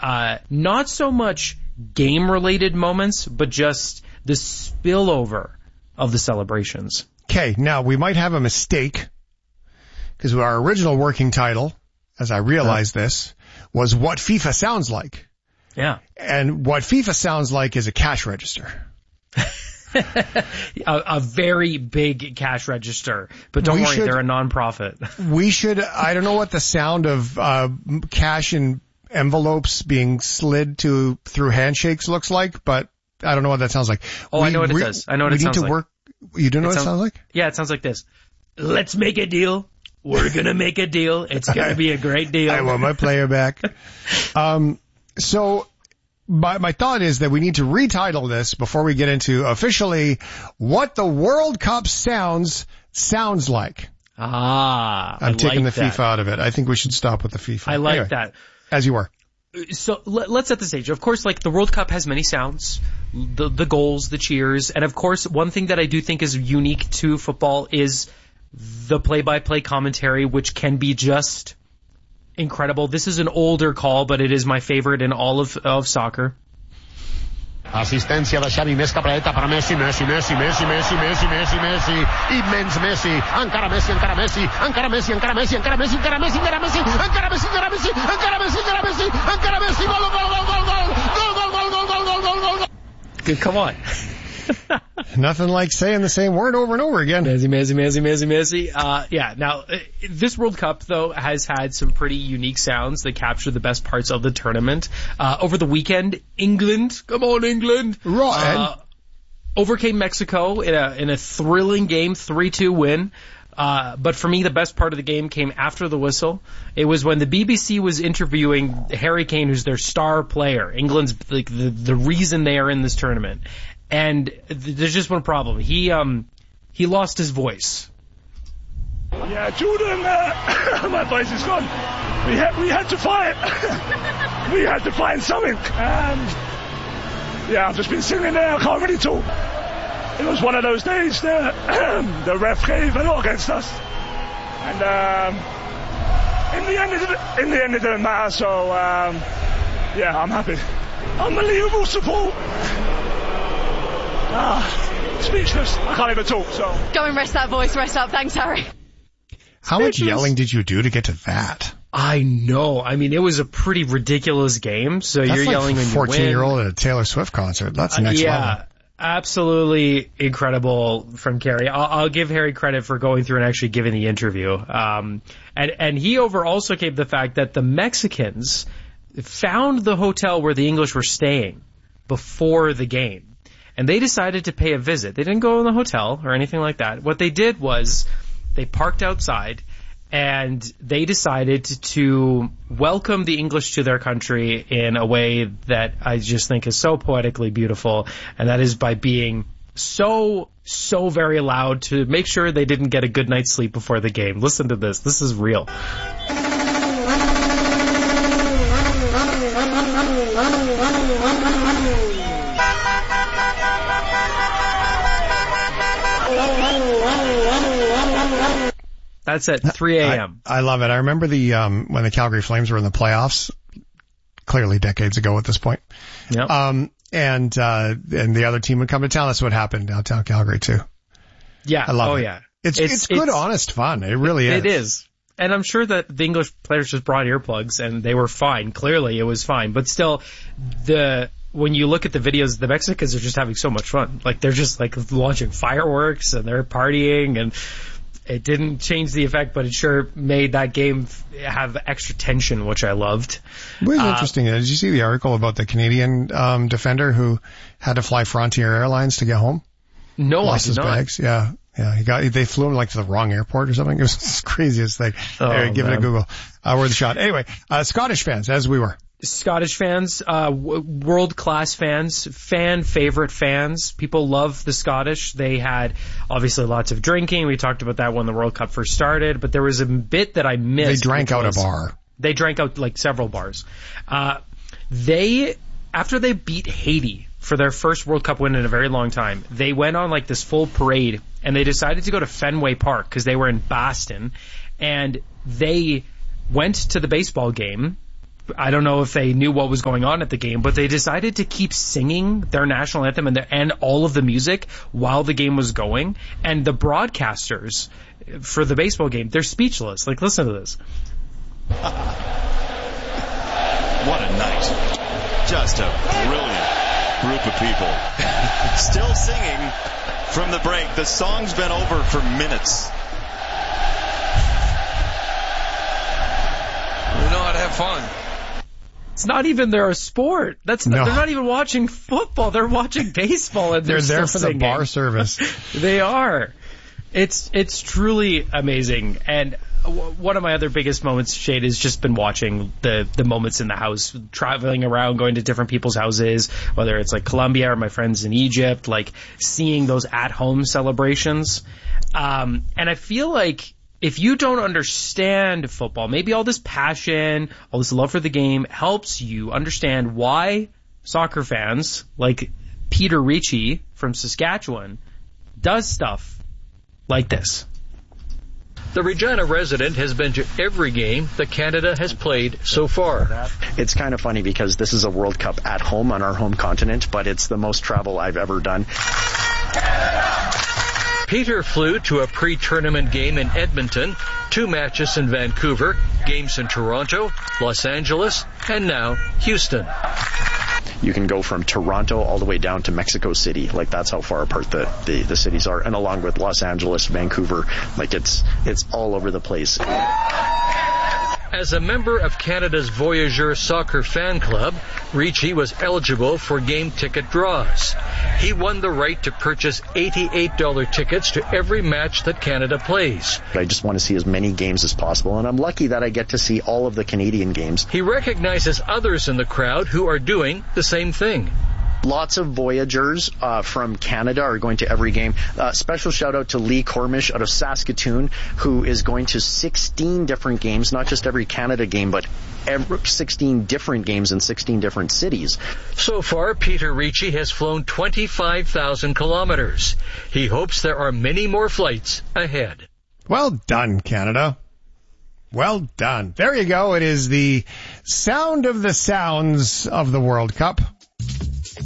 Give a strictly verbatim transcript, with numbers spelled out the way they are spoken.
uh, not so much game-related moments, but just the spillover of the celebrations. Okay, now we might have a mistake, because our original working title, as I realized uh, this, was What FIFA Sounds Like. Yeah. And what FIFA sounds like is a cash register. a, a very big cash register. But don't we worry, should, they're a non-profit. we should, I don't know what the sound of uh cash in envelopes being slid to through handshakes looks like, but I don't know what that sounds like. Oh, we, I know what re- it does. I know what it sounds like. We need to work. You do know it what sounds, it sounds like? Yeah, it sounds like this. Let's make a deal. We're going to make a deal. It's going to be a great deal. I want my player back. Um, so my, my thought is that we need to retitle this before we get into officially what the World Cup sounds sounds like. Ah, I'm I taking like the that. FIFA out of it. I think we should stop with the FIFA. I like anyway, that. As you were. So let, let's set the stage. Of course, like the World Cup has many sounds, the the goals, the cheers, and of course, one thing that I do think is unique to football is the play-by-play commentary, which can be just incredible. This is an older call, but it is my favorite in all of of soccer. Assistència de Xavi, més capradeta per Messi, Messi, Messi, Messi, Messi, Messi, Messi, Messi, immens Messi, encara Messi, encara Messi, encara Messi, encara Messi, encara Messi, encara Messi, encara Messi, encara Messi, encara Messi, encara Messi, encara Messi, encara Messi, gol, gol, gol, gol, gol, gol, gol, gol, gol, gol, gol, gol, gol. Good, come on. Nothing like saying the same word over and over again. Messi, Messi, Messi, Messi, Messi. Uh, yeah, now, uh, this World Cup, though, has had some pretty unique sounds that capture the best parts of the tournament. Uh, over the weekend, England, come on, England, right, uh, overcame Mexico in a, in a thrilling game, three two win. Uh, but for me, the best part of the game came after the whistle. It was when the B B C was interviewing Harry Kane, who's their star player, England's, like, the, the reason they are in this tournament. And th- there's just one problem. He, um, he lost his voice. Yeah, Jordan, uh, my voice is gone. We had, we had to fight. We had to find something. And, yeah, I've just been sitting there. I can't really talk. It was one of those days that the ref gave a lot against us. And, um, in the end, it didn't, in the end, it didn't matter. So, um, yeah, I'm happy. Unbelievable support. Ah, speechless. I can't even talk, so. Go and rest that voice, rest up. Thanks, Harry. How much yelling did you do to get to that? I know. I mean, it was a pretty ridiculous game. So That's you're like yelling when you win. fourteen-year-old at a Taylor Swift concert. That's next uh, yeah, level. Absolutely incredible from Kerry. I'll, I'll give Harry credit for going through and actually giving the interview. Um, and, and he over also gave the fact that the Mexicans found the hotel where the English were staying before the game. And they decided to pay a visit. They didn't go in the hotel or anything like that. What they did was they parked outside and they decided to welcome the English to their country in a way that I just think is so poetically beautiful. And that is by being so, so very loud to make sure they didn't get a good night's sleep before the game. Listen to this. This is real. That's at three a.m. I, I love it. I remember the um when the Calgary Flames were in the playoffs, clearly decades ago at this point. Yeah. Um and uh and the other team would come to town. That's what happened downtown Calgary too. Yeah. I love oh it. yeah. It's it's, it's good, it's, honest fun. It really is. It is. And I'm sure that the English players just brought earplugs and they were fine. Clearly it was fine. But still, the when you look at the videos, the Mexicans are just having so much fun. Like they're just like launching fireworks and they're partying, and it didn't change the effect, but it sure made that game have extra tension, which I loved. It was uh, interesting. Did you see the article about the Canadian um defender who had to fly Frontier Airlines to get home? No, Lost I did his not. bags. Yeah. Yeah, he got, they flew him like to the wrong airport or something. It was the craziest thing. Oh, anyway, give man. it a Google. Uh, worth a shot. Anyway, uh, Scottish fans, as we were. Scottish fans, uh, w- world-class fans, fan favorite fans. People love the Scottish. They had obviously lots of drinking. We talked about that when the World Cup first started, but there was a bit that I missed. They drank out was, a bar. They drank out like several bars. Uh, they, after they beat Haiti for their first World Cup win in a very long time, they went on like this full parade and they decided to go to Fenway Park because they were in Boston, and they went to the baseball game I don't know if they knew what was going on at the game, but they decided to keep singing their national anthem and, the, and all of the music while the game was going. And the broadcasters for the baseball game, they're speechless. Like, listen to this. What a night. Just a brilliant group of people. Still singing from the break. The song's been over for minutes. We know how to have fun. It's not even their sport. That's not, no. They're not even watching football. They're watching baseball, and they're, they're there for singing. the bar service. They are. It's it's truly amazing. And w- one of my other biggest moments, Shade, has just been watching the the moments in the house, traveling around, going to different people's houses, whether it's like Colombia or my friends in Egypt, like seeing those at home celebrations. Um, and I feel like, if you don't understand football, maybe all this passion, all this love for the game helps you understand why soccer fans like Peter Ricci from Saskatchewan does stuff like this. The Regina resident has been to every game that Canada has played so far. It's kind of funny because this is a World Cup at home on our home continent, but it's the most travel I've ever done. Peter flew to a pre-tournament game in Edmonton, two matches in Vancouver, games in Toronto, Los Angeles, and now Houston. You can go from Toronto all the way down to Mexico City. Like, that's how far apart the, the, the cities are. And along with Los Angeles, Vancouver, like it's it's all over the place. As a member of Canada's Voyageur Soccer Fan Club, Ricci was eligible for game ticket draws. He won the right to purchase eighty-eight dollars tickets to every match that Canada plays. I just want to see as many games as possible, and I'm lucky that I get to see all of the Canadian games. He recognizes others in the crowd who are doing the same thing. Lots of Voyageurs uh, from Canada are going to every game. Uh, special shout out to Lee Cormish out of Saskatoon, who is going to sixteen different games, not just every Canada game, but every sixteen different games in sixteen different cities. So far, Peter Ricci has flown twenty-five thousand kilometers. He hopes there are many more flights ahead. Well done, Canada. Well done. There you go. It is the sound of the sounds of the World Cup.